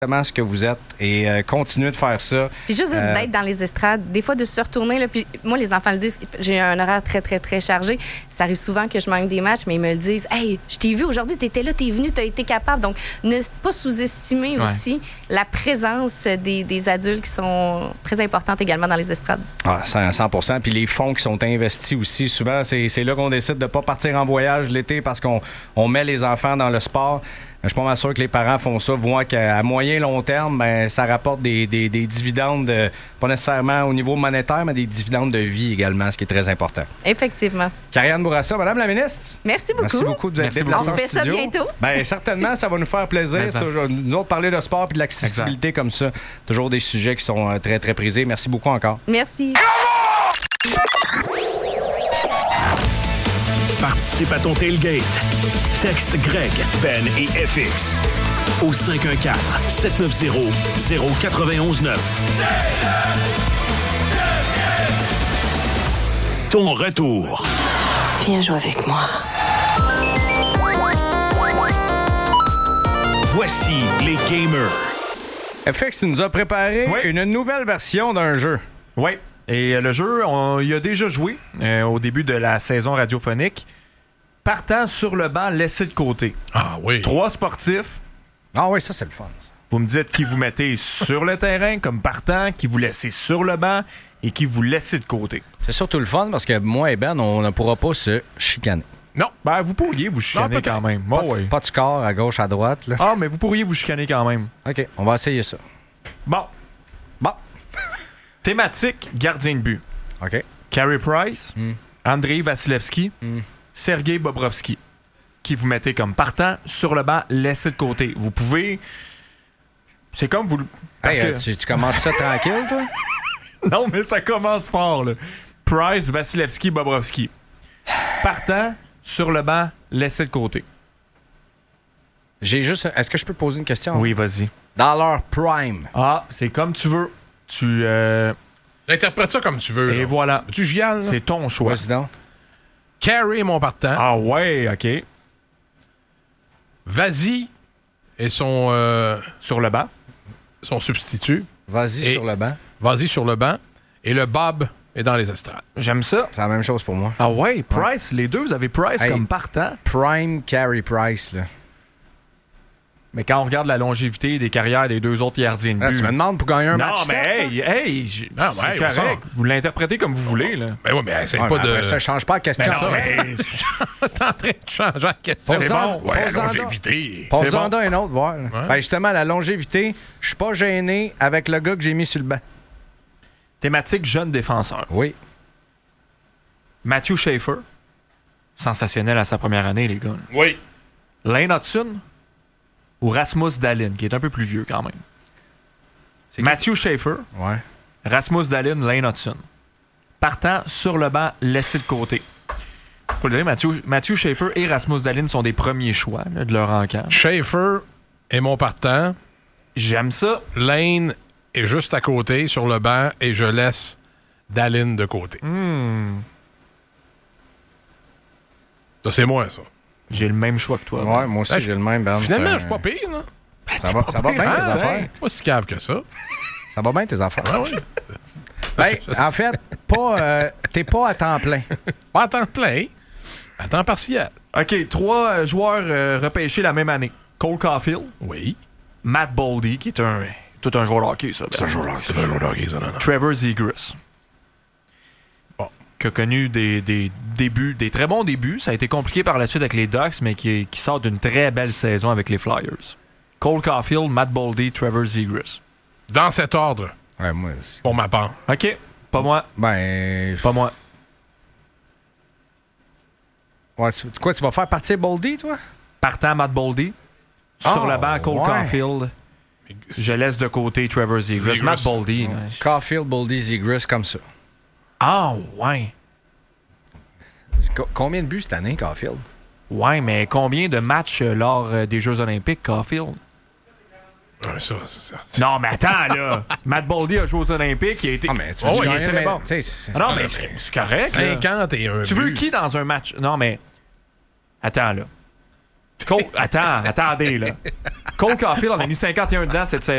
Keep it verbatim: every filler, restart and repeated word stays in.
ce que vous êtes et euh, continuez de faire ça. Puis juste euh, d'être dans les estrades, des fois de se retourner, là, puis moi, les enfants le disent, j'ai un horaire très, très, très chargé. Ça arrive souvent que je manque des matchs, mais ils me le disent. « Hey, je t'ai vu aujourd'hui, t'étais là, t'es venu, t'as été capable. » Donc, ne pas sous-estimer ouais. aussi la présence des, des adultes qui sont très importantes également dans les estrades. Ah, cent pour cent. Puis les fonds qui sont investis aussi, souvent, c'est, c'est là qu'on décide de ne pas partir en voyage l'été parce qu'on on met les enfants dans le sport. Je suis pas mal sûr que les parents font ça, voient qu'à moyen long terme, ben, ça rapporte des, des, des dividendes, de, pas nécessairement au niveau monétaire, mais des dividendes de vie également, ce qui est très important. Effectivement. Karianne Bourassa, Madame la ministre. Merci beaucoup. Merci beaucoup de vous être déplacée en studio. On fait ça bientôt. Bien, certainement, ça va nous faire plaisir. C'est toujours, nous autres, parler de sport et de l'accessibilité exact. Comme ça. Toujours des sujets qui sont très, très prisés. Merci beaucoup encore. Merci. Participe à ton tailgate. Texte Greg, Ben et F X au cinq un quatre, sept neuf zéro, zéro neuf un neuf. Ton retour. Viens jouer avec moi. Voici les gamers. F X nous a préparé oui. une nouvelle version d'un jeu. Oui. Et le jeu, on y a déjà joué euh, au début de la saison radiophonique. Partant sur le banc, laissé de côté. Ah oui. Trois sportifs. Ah oui, ça, c'est le fun. Vous me dites qui vous mettez sur le terrain comme partant, qui vous laissez sur le banc et qui vous laissez de côté. C'est surtout le fun parce que moi et Ben, on ne pourra pas se chicaner. Non. Ben, vous pourriez vous chicaner non, quand même. Pas, oh, de, oui. pas de score à gauche, à droite. Là. Ah, mais vous pourriez vous chicaner quand même. OK, on va essayer ça. Bon. Bon. Thématique, gardien de but. OK. Carey Price, mm. Andrei Vasilevski, mm. Sergei Bobrovski, qui vous mettez comme partant sur le banc, laissé de côté. Vous pouvez... C'est comme vous... Parce hey, que... tu, tu commences ça tranquille, toi? Non, mais ça commence fort, là. Price, Vasilevski, Bobrovski. Partant sur le banc, laissé de côté. J'ai juste... Est-ce que je peux poser une question? Oui, vas-y. Dans leur prime. Ah, c'est comme tu veux. Tu... Euh... Interprète ça comme tu veux. Et là. voilà. Tu giales? C'est ton choix. Vas-y donc. Carey est mon partant. Ah ouais, OK. Vas-y et son... Euh, sur le banc. Son substitut. Vas-y et, sur le banc. Vas-y sur le banc. Et le Bob est dans les estrades. J'aime ça. C'est la même chose pour moi. Ah ouais, Price. Ouais. Les deux, vous avez Price hey, comme partant. Prime Carey Price, là. Mais quand on regarde la longévité des carrières des deux autres gardiens de but... Là, tu me demandes pour gagner un non, match. Non, mais hey, hey, j- ah, c'est ouais, correct. Vous l'interprétez comme vous voulez, là. Mais oui, mais c'est ouais, pas mais de... Ça change pas la question. Mais non, mais... T'es en train de changer la question. C'est bon. Ouais, la longévité. Pose-en bon. un autre, voir. Ouais. Ben justement, la longévité, je suis pas gêné avec le gars que j'ai mis sur le banc. Thématique jeune défenseur. Oui. Matthew Schaefer. Sensationnel à sa première année, les gars. Oui. Lane Hudson ou Rasmus Dahlin, qui est un peu plus vieux quand même. C'est Matthew qui... Schaefer, ouais. Rasmus Dahlin, Lane Hudson. Partant sur le banc, laissé de côté. Faut le dire, Matthew, Matthew Schaefer et Rasmus Dahlin sont des premiers choix là, de leur encamp. Schaefer est mon partant. J'aime ça. Lane est juste à côté, sur le banc, et je laisse Dahlin de côté. Hmm. Ça, c'est moi, ça. J'ai le même choix que toi. Ouais, moi aussi, ben, j'ai le même. Ben, finalement, je suis pas pire, là. Ben, ça va, ça va bien, tes hein, affaires. Pas si cave que ça. Ça va bien, tes affaires. Ah oui. Ben, en fait, pas, euh, t'es pas à temps plein. Pas à temps plein, à temps partiel. OK, trois euh, joueurs euh, repêchés la même année. Cole Caulfield. Oui. Matt Boldy, qui est un tout un joueur de hockey, ça. C'est un joueur de hockey, c'est un joueur de hockey, ça, non, non. Trevor Zegras. Qui a connu des, des débuts, des très bons débuts. Ça a été compliqué par la suite avec les Ducks, mais qui, qui sort d'une très belle saison avec les Flyers. Cole Caulfield, Matt Boldy, Trevor Zegras. Dans cet ordre. Ouais, moi aussi. Pour ma part. OK. Pas moi. Ben. Pas moi. Ouais, tu, quoi, tu vas faire partir Boldy, toi? Partant Matt Boldy. Sur oh, le banc, Cole ouais. Caulfield. Je laisse de côté Trevor Zegras. Zegras. Matt Boldy. Ouais. Nice. Caulfield, Boldy, Zegras, comme ça. Ah, ouais. Co- combien de buts cette année, Caulfield? Ouais, mais combien de matchs euh, lors euh, des Jeux Olympiques, Caulfield? Ouais, ça, c'est ça. Non, mais attends, là. Matt Boldy a joué aux Olympiques. Il a été. Ah, mais tu veux oh, gagner, c'est mais, bon. C'est, c'est, ah, non, c'est, mais c'est, c'est correct. cinquante et un Tu veux buts. qui dans un match? Non, mais. Attends, là. Cole... Attends, attendez, là. Cole Caulfield en a mis cinquante et un dedans cette saison.